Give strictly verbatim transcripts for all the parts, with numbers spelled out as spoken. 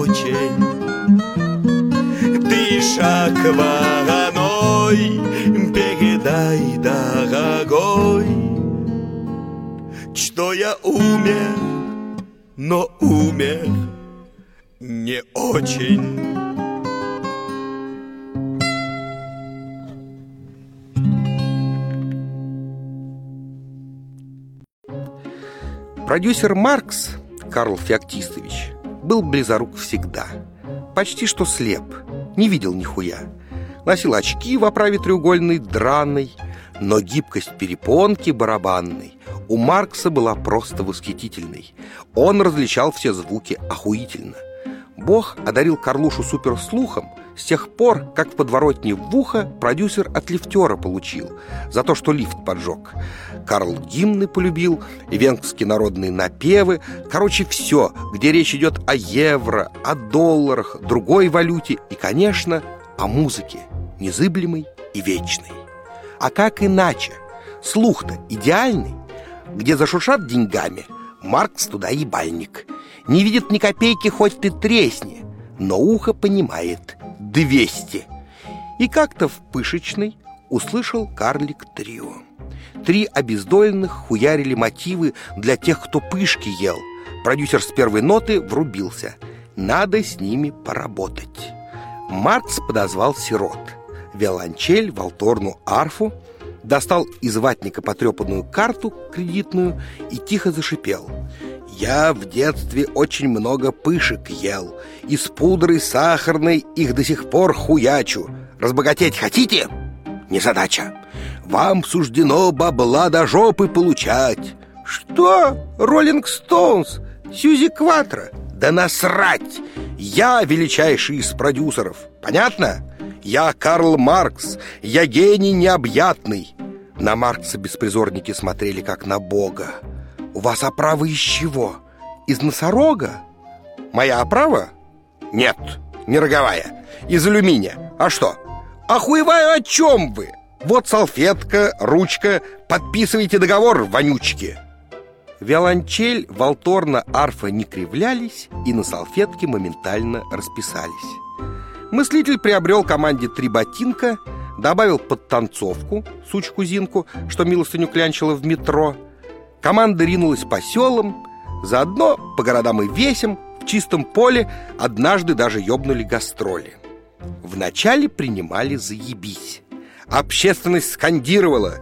очень. Ты шаг вороной, передай, дорогой, что я умер, но умер не очень. Продюсер Маркс, Карл Феоктистович, был близорук всегда. Почти что слеп, не видел нихуя. Носил очки в оправе треугольной драной, но гибкость перепонки барабанной у Маркса была просто восхитительной. Он различал все звуки охуительно. Бог одарил Карлушу суперслухом с тех пор, как в подворотне в ухо продюсер от лифтера получил за то, что лифт поджег. Карл гимны полюбил, и венгерские народные напевы. Короче, все, где речь идет о евро, о долларах, другой валюте и, конечно, о музыке, незыблемой и вечной. А как иначе? Слух-то идеальный. Где зашуршат деньгами, Маркс туда ебальник. Не видит ни копейки, хоть ты тресни, но ухо понимает — двести. И как-то в пышечной услышал карлик трио. Три обездоленных хуярили мотивы для тех, кто пышки ел. Продюсер с первой ноты врубился. Надо с ними поработать. Маркс подозвал сирот, виолончель, валторну, арфу, достал из ватника потрепанную карту кредитную и тихо зашипел: «Я в детстве очень много пышек ел, и с пудрой сахарной их до сих пор хуячу. Разбогатеть хотите? Незадача. Вам суждено бабла до жопы получать». «Что? Роллинг Стоунс? Сьюзи Кватро?» «Да насрать! Я величайший из продюсеров. Понятно? Я Карл Маркс, я гений необъятный». На Маркса беспризорники смотрели как на бога. «У вас оправа из чего? Из носорога?» «Моя оправа? Нет, не роговая. Из алюминия. А что? Охуеваю, о чем вы? Вот салфетка, ручка. Подписывайте договор, вонючки». Виолончель, валторна, арфа не кривлялись и на салфетке моментально расписались. Мыслитель приобрел команде три ботинка, добавил подтанцовку, сучку-зинку, что милостыню клянчила в метро. Команда ринулась по селам, заодно по городам и весям, в чистом поле однажды даже ёбнули гастроли. Вначале принимали заебись. Общественность скандировала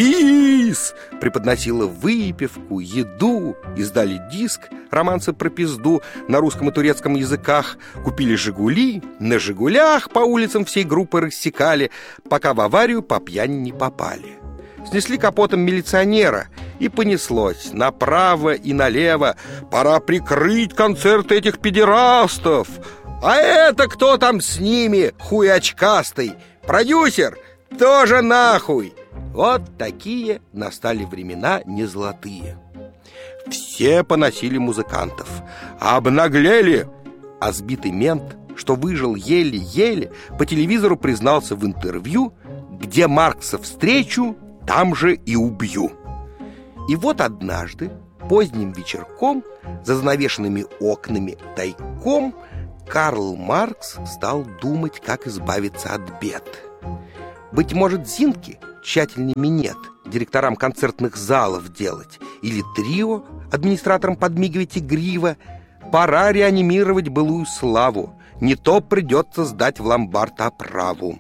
«Бис!», преподносила выпивку, еду, издали диск «Романсы про пизду» на русском и турецком языках, купили «Жигули», на «Жигулях» по улицам всей группы рассекали, пока в аварию по пьяни не попали. Снесли капотом милиционера, и понеслось направо и налево: «Пора прикрыть концерты этих педерастов! А это кто там с ними, хуй очкастый? Продюсер? Тоже нахуй!» Вот такие настали времена незолотые. Все поносили музыкантов, обнаглели. А сбитый мент, что выжил еле-еле, по телевизору признался в интервью: «Где Маркса встречу, там же и убью». И вот однажды, поздним вечерком, за занавешенными окнами тайком, Карл Маркс стал думать, как избавиться от бед. Быть может, Зинке тщательнее минет директорам концертных залов делать, или трио администраторам подмигивать игриво. Пора реанимировать былую славу, не то придется сдать в ломбард оправу.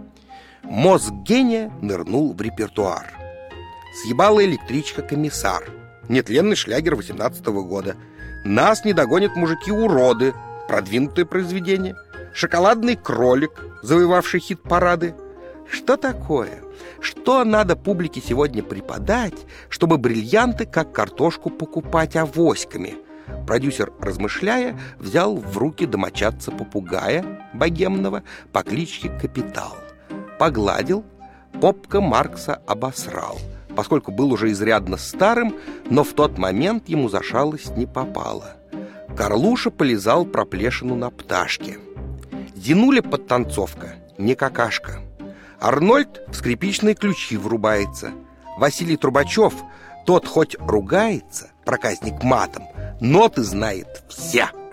Мозг гения нырнул в репертуар. Съебала электричка «Комиссар», нетленный шлягер восемнадцатого года. «Нас не догонят мужики-уроды», продвинутое произведение. «Шоколадный кролик», завоевавший хит-парады. Что такое? Что надо публике сегодня преподать, чтобы бриллианты как картошку покупать авоськами? Продюсер, размышляя, взял в руки домочадца попугая богемного по кличке Капитал. Погладил, попка Маркса обосрал, поскольку был уже изрядно старым, но в тот момент ему за шалость не попало. Карлуша полизал проплешину на пташке. Зинуля подтанцовка, не какашка. Арнольд в скрипичные ключи врубается. Василий Трубачев, тот хоть ругается, проказник матом, ноты знает все.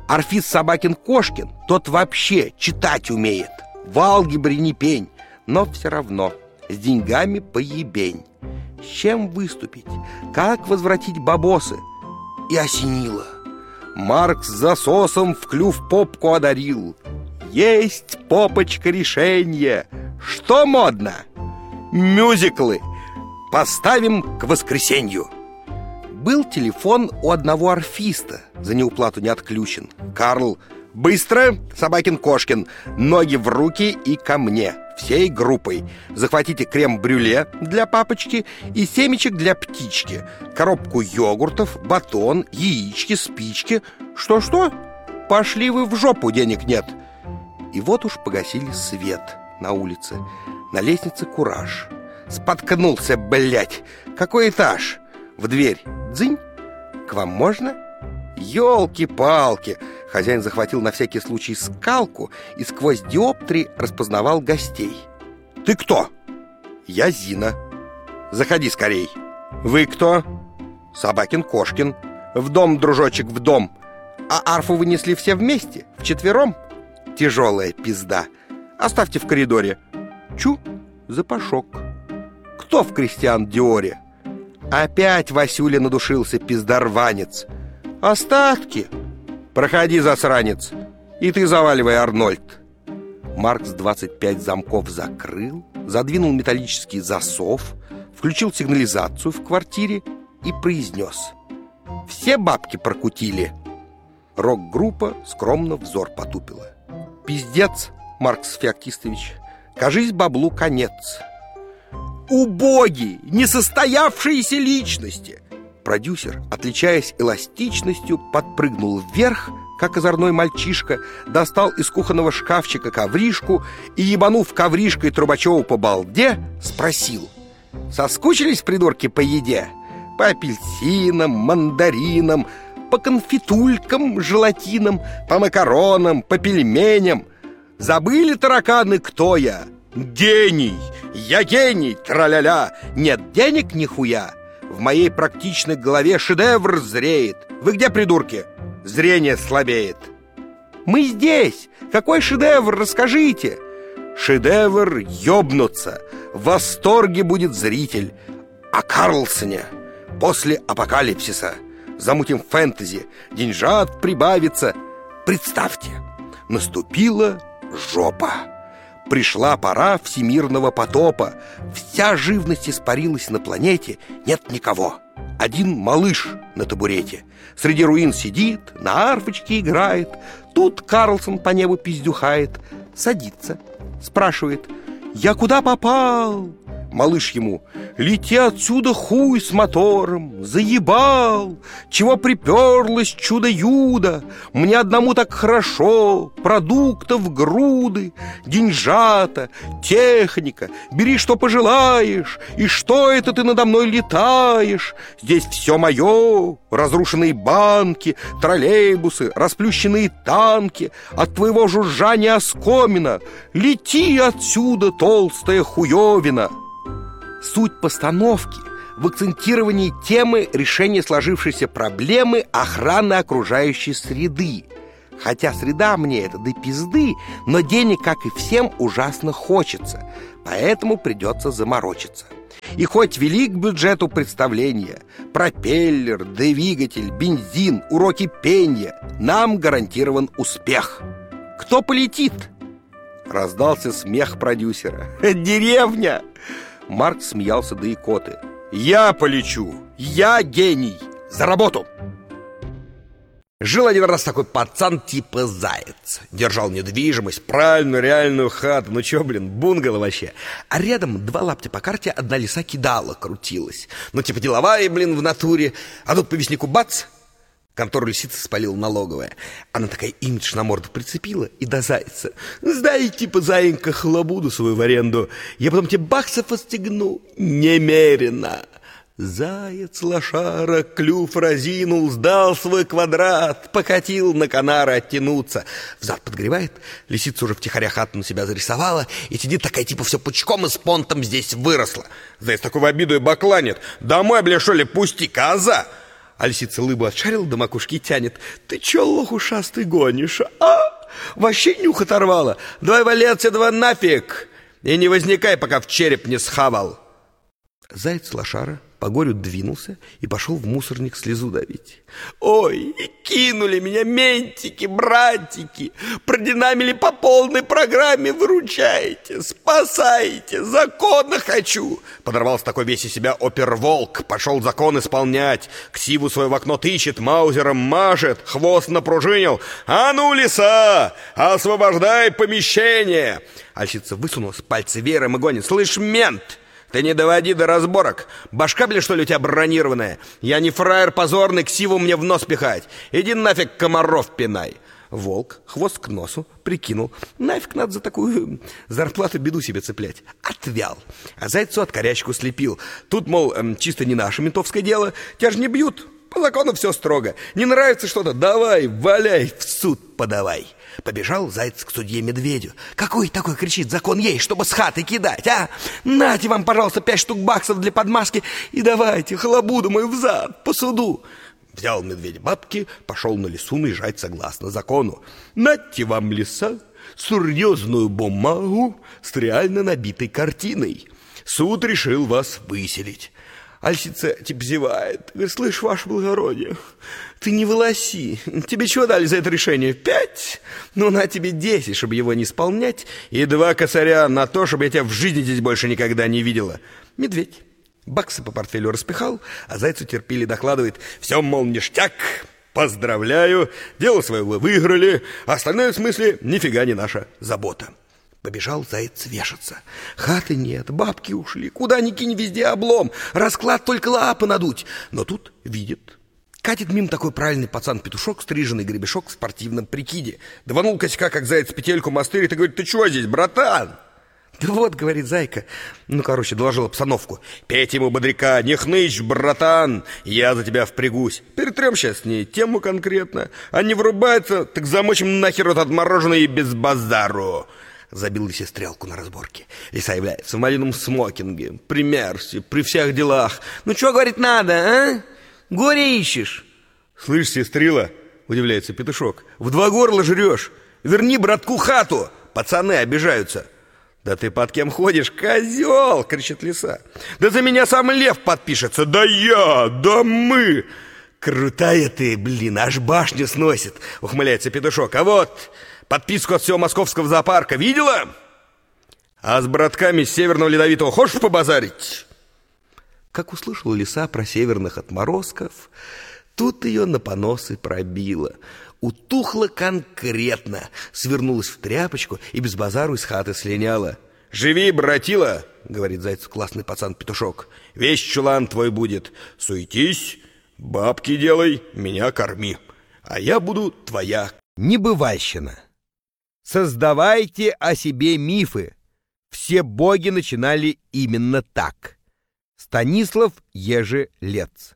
Орфист Собакин-Кошкин, тот вообще читать умеет. В алгебре не пень, но все равно с деньгами поебень. С чем выступить? Как возвратить бабосы? И осенило. Маркс засосом в клюв попку одарил. Есть, попочка, решение. Что модно? Мюзиклы. Поставим к воскресенью. Был телефон у одного орфиста, за неуплату не отключен. Карл: быстро, Собакин-Кошкин, ноги в руки и ко мне, всей группой. Захватите крем-брюле для папочки и семечек для птички, коробку йогуртов, батон, яички, спички. Что-что? Пошли вы в жопу, денег нет. И вот уж погасили свет на улице. На лестнице кураж. Споткнулся, блядь. Какой этаж? В дверь. Дзынь. К вам можно? Ёлки-палки. Хозяин захватил на всякий случай скалку и сквозь диоптрии распознавал гостей. Ты кто? Я Зина. Заходи скорей. Вы кто? Собакин-Кошкин. В дом, дружочек, в дом. А арфу вынесли все вместе? Вчетвером? Тяжелая пизда. Оставьте в коридоре. Чу, запашок. Кто в Кристиан Диоре? Опять Васюля надушился, пиздарванец. Остатки. Проходи, засранец. И ты заваливай, Арнольд. Маркс двадцать пять замков закрыл, задвинул металлический засов, включил сигнализацию в квартире и произнес: все бабки прокутили. Рок-группа скромно взор потупила. Пиздец, Маркс Феоктистович, кажись, баблу конец. Убогие, несостоявшиеся личности. Продюсер, отличаясь эластичностью, подпрыгнул вверх, как озорной мальчишка, достал из кухонного шкафчика ковришку и, ебанув ковришкой Трубачеву по балде, спросил: соскучились, придурки, по еде? По апельсинам, мандаринам, по конфитулькам, желатинам, по макаронам, по пельменям. Забыли, тараканы, кто я? Гений! Я гений! Тра-ля-ля! Нет денег нихуя! В моей практичной голове шедевр зреет. Вы где, придурки? Зрение слабеет. Мы здесь! Какой шедевр, расскажите! Шедевр ёбнуться. В восторге будет зритель. О Карлсоне. После апокалипсиса. Замутим фэнтези. Деньжат прибавится. Представьте, наступила жопа. Пришла пора всемирного потопа. Вся живность испарилась на планете. Нет никого. Один малыш на табурете. Среди руин сидит, на арфочке играет. Тут Карлсон по небу пиздюхает. Садится, спрашивает: я куда попал? Малыш ему: лети отсюда, хуй с мотором. Заебал. Чего приперлось, чудо-юдо? Мне одному так хорошо. Продуктов груды, деньжата, техника. Бери, что пожелаешь. И что это ты надо мной летаешь? Здесь все мое. Разрушенные банки, троллейбусы, расплющенные танки. От твоего жужжания оскомина. Лети отсюда, толстая хуевина. Суть постановки в акцентировании темы решения сложившейся проблемы охраны окружающей среды. Хотя среда мне это до пизды, но денег, как и всем, ужасно хочется. Поэтому придется заморочиться. И хоть велик бюджет у представления, пропеллер, двигатель, бензин, уроки пения, нам гарантирован успех. Кто полетит? Раздался смех продюсера. Деревня! Маркс смеялся до икоты. Я полечу! Я гений! За работу! Жил один раз такой пацан типа Заяц. Держал недвижимость, правильную реальную хату. Ну чё, блин, бунгало вообще. А рядом два лаптя по карте, одна лиса кидала, крутилась. Ну типа деловая, блин, в натуре. А тут по вестнику бац! Контору лисицы спалила налоговая. Она такая имидж на морду прицепила и до Зайца: сдай, типа, заинька, халабуду свою в аренду. Я потом тебе баксов отстегну немерено. Заяц лошара клюв разинул, сдал свой квадрат, покатил на канары оттянуться. Взад подгревает, лисица уже втихаря хату на себя зарисовала и сидит такая, типа, все пучком и с понтом здесь выросла. Заяц такой в обиду и бакланит: домой, бля, что ли, пусти, коза! А лисица лыбу отшарила, до макушки тянет. Ты чё, лох ушастый, гонишь, а? Вообще нюх оторвала. Давай вали отсюда нафиг и не возникай, пока в череп не схавал. Заяц-лошара по горю двинулся и пошел в мусорник слезу давить. Ой, и кинули меня ментики, братики, продинамили по полной программе, выручайте, спасайте, закона хочу. Подорвался такой весь из себя оперволк, пошел закон исполнять, ксиву свою в окно тычет, маузером мажет, хвост напружинил. А ну, лиса, освобождай помещение. Альщица высунулась, пальцы веером и гонит. Слышь, мент, ты не доводи до разборок. Башка, бля, что ли, у тебя бронированная? Я не фраер позорный, ксиву мне в нос пихать. Иди нафиг, комаров пинай. Волк, хвост к носу, прикинул. Нафиг надо за такую зарплату беду себе цеплять. Отвял. А зайцу от корячку слепил. Тут, мол, эм, чисто не наше ментовское дело. Тебя же не бьют. По закону все строго. Не нравится что-то? Давай, валяй, в суд подавай. Побежал заяц к судье-медведю. Какой такой, кричит, закон есть, чтобы с хаты кидать, а? Нате вам, пожалуйста, пять штук баксов для подмазки и давайте халабуду мою взад по суду. Взял медведь бабки, пошел на лесу наезжать согласно закону. Нате вам, лиса, серьезную бумагу с реально набитой картиной. Суд решил вас выселить. Альщица типа зевает. Говорит, слышь, ваше благородие, ты не волоси. Тебе чего дали за это решение? Пять? Ну, на тебе десять, чтобы его не исполнять, и два косаря на то, чтобы я тебя в жизни здесь больше никогда не видела. Медведь баксы по портфелю распихал, а зайцу терпели докладывает. Все, мол, ништяк, поздравляю, дело свое вы выиграли, а остальное, в смысле, нифига не наша забота. Побежал заяц вешаться. Хаты нет, бабки ушли. Куда ни кинь, везде облом. Расклад только лапы надуть. Но тут видит. Катит мимо такой правильный пацан-петушок, стриженный гребешок в спортивном прикиде. Даванул косяка, как заяц, петельку мастырит и говорит, ты чего здесь, братан? Да вот, говорит зайка, ну, короче, доложил обстановку. Петь ему бодряка, не хнычь, братан, я за тебя впрягусь. Перетрем сейчас с ней тему конкретно. А не врубается, так замочим нахер вот отмороженный и без базару. Забил лисе стрелку на разборке. Лиса является в малиновом смокинге, при мерсе, при всех делах. Ну, что, говорит, надо, а? Горе ищешь? Слышь, сестрила, удивляется петушок, в два горла жрешь. Верни братку хату, пацаны обижаются. Да ты под кем ходишь, козел, кричит лиса. Да за меня сам лев подпишется. Да я, да мы. Крутая ты, блин, аж башню сносит, ухмыляется петушок. А вот подписку от всего московского зоопарка видела? А с братками с Северного Ледовитого хочешь побазарить? Как услышала лиса про северных отморозков, тут ее на поносы пробило. Утухла конкретно, свернулась в тряпочку и без базару из хаты слиняла. «Живи, братила!» — говорит зайцу классный пацан-петушок. «Весь чулан твой будет. Суетись, бабки делай, меня корми, а я буду твоя». Небывальщина. Создавайте о себе мифы. Все боги начинали именно так. Станислав Ежелец.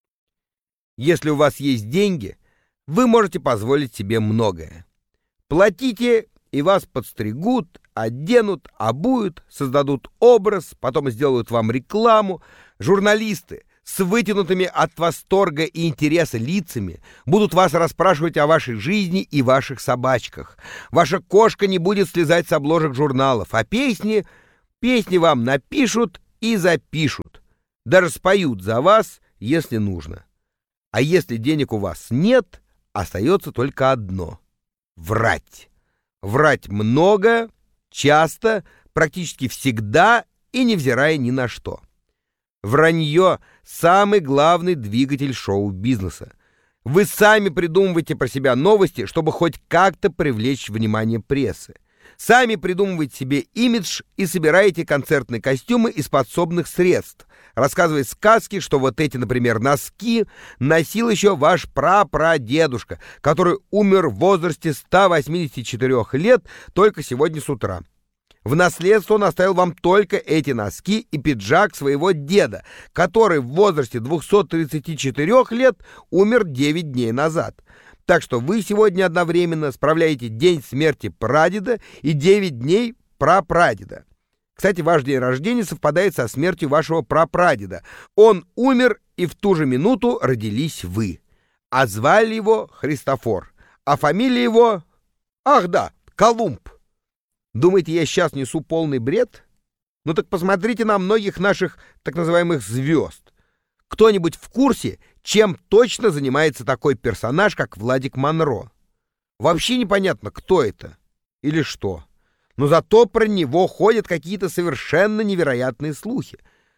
Если у вас есть деньги, вы можете позволить себе многое. Платите, и вас подстригут, оденут, обуют, создадут образ, потом сделают вам рекламу. Журналисты с вытянутыми от восторга и интереса лицами будут вас расспрашивать о вашей жизни и ваших собачках. Ваша кошка не будет слезать с обложек журналов, а песни, песни вам напишут и запишут. Даже споют за вас, если нужно. А если денег у вас нет, остается только одно — врать. Врать много, часто, практически всегда и невзирая ни на что. Вранье — самый главный двигатель шоу-бизнеса. Вы сами придумываете про себя новости, чтобы хоть как-то привлечь внимание прессы. Сами придумываете себе имидж и собираете концертные костюмы из подсобных средств, рассказывая сказки, что вот эти, например, носки носил еще ваш прапрадедушка, который умер в возрасте ста восьмидесяти четырёх лет только сегодня с утра. В наследство он оставил вам только эти носки и пиджак своего деда, который в возрасте двухсот тридцати четырёх лет умер девять дней назад. Так что вы сегодня одновременно справляете день смерти прадеда и девять дней прапрадеда. Кстати, ваш день рождения совпадает со смертью вашего прапрадеда. Он умер, и в ту же минуту родились вы. А звали его Христофор, а фамилия его... Ах да, Колумб. Думаете, я сейчас несу полный бред? Ну так посмотрите на многих наших так называемых звезд. Кто-нибудь в курсе, чем точно занимается такой персонаж, как Владик Монро? Вообще непонятно, кто это или что. Но зато про него ходят какие-то совершенно невероятные слухи.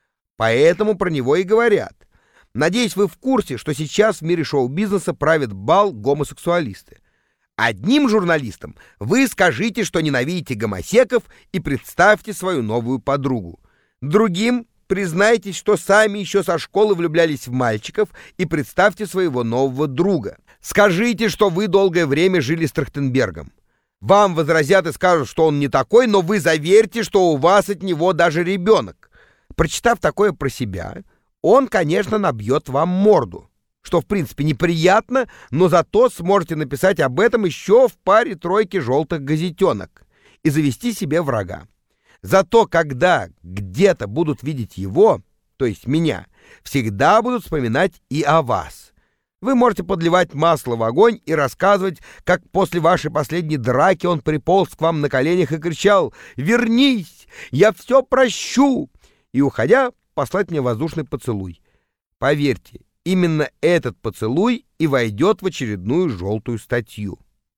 Поэтому про него и говорят. Надеюсь, вы в курсе, что сейчас в мире шоу-бизнеса правит бал гомосексуалисты. Одним журналистам вы скажите, что ненавидите гомосеков, и представьте свою новую подругу. Другим признайтесь, что сами еще со школы влюблялись в мальчиков, и представьте своего нового друга. Скажите, что вы долгое время жили с Трахтенбергом. Вам возразят и скажут, что он не такой, но вы заверьте, что у вас от него даже ребенок. Прочитав такое про себя, он, конечно, набьет вам морду. Что, в принципе, неприятно, но зато сможете написать об этом еще в паре-тройке желтых газетенок и завести себе врага. Зато, когда где-то будут видеть его, то есть меня, всегда будут вспоминать и о вас. Вы можете подливать масло в огонь и рассказывать, как после вашей последней драки он приполз к вам на коленях и кричал «Вернись! Я все прощу!» и, уходя, послать мне воздушный поцелуй. Поверьте, именно этот поцелуй и войдет в очередную желтую статью.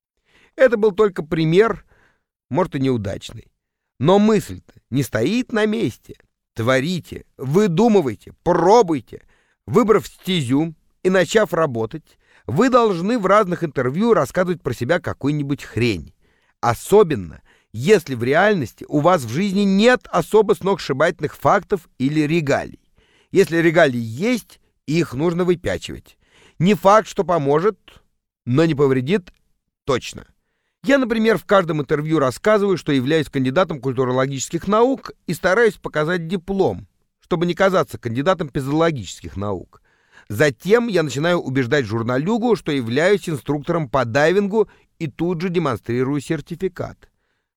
Это был только пример, может, и неудачный. Но мысль-то не стоит на месте. Творите, выдумывайте, пробуйте. Выбрав стезю и начав работать, вы должны в разных интервью рассказывать про себя какую-нибудь хрень. Особенно, если в реальности у вас в жизни нет особо сногсшибательных фактов или регалий. Если регалии есть, их нужно выпячивать. Не факт, что поможет, но не повредит точно. Я, например, в каждом интервью рассказываю, что являюсь кандидатом культурологических наук и стараюсь показать диплом, чтобы не казаться кандидатом пиззологических наук. Затем я начинаю убеждать журналюгу, что являюсь инструктором по дайвингу, и тут же демонстрирую сертификат.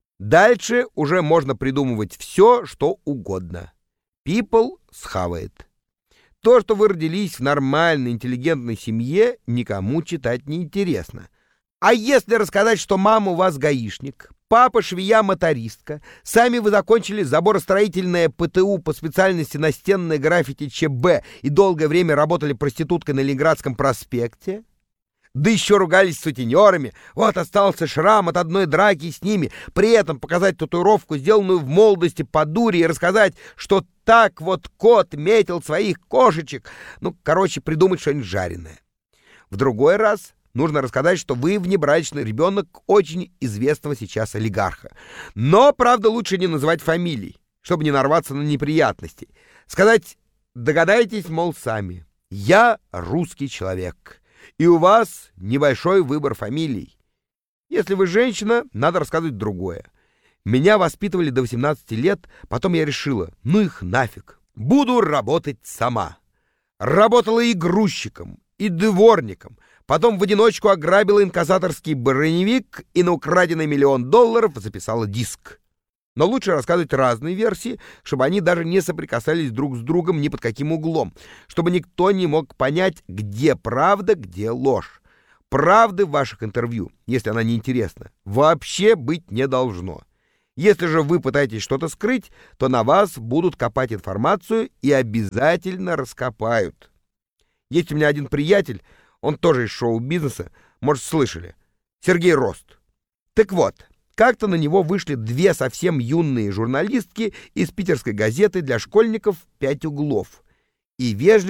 Дальше уже можно придумывать все, что угодно. People схавает. То, что вы родились в нормальной, интеллигентной семье, никому читать не интересно. А если рассказать, что мама у вас гаишник, папа швея-мотористка, сами вы закончили заборостроительное ПТУ по специальности настенное граффити ЧБ и долгое время работали проституткой на Ленинградском проспекте, да еще ругались с сутенерами, вот остался шрам от одной драки с ними, при этом показать татуировку, сделанную в молодости по дуре, и рассказать, что так вот кот метил своих кошечек. Ну, короче, придумать что-нибудь жареное. В другой раз нужно рассказать, что вы внебрачный ребенок очень известного сейчас олигарха. Но, правда, лучше не называть фамилий, чтобы не нарваться на неприятности. Сказать, догадайтесь, мол, сами, я русский человек. И у вас небольшой выбор фамилий. Если вы женщина, надо рассказывать другое. Меня воспитывали до восемнадцати лет, потом я решила, ну их нафиг, буду работать сама. Работала и грузчиком, и дворником, потом в одиночку ограбила инкассаторский броневик и на украденный миллион долларов записала диск. Но лучше рассказывать разные версии, чтобы они даже не соприкасались друг с другом ни под каким углом, чтобы никто не мог понять, где правда, где ложь. Правды в ваших интервью, если она неинтересна, вообще быть не должно. Если же вы пытаетесь что-то скрыть, то на вас будут копать информацию и обязательно раскопают. Есть у меня один приятель, он тоже из шоу-бизнеса, может, слышали, Сергей Рост. Так вот, как-то на него вышли две совсем юные журналистки из питерской газеты для школьников «Пять углов» и вежливо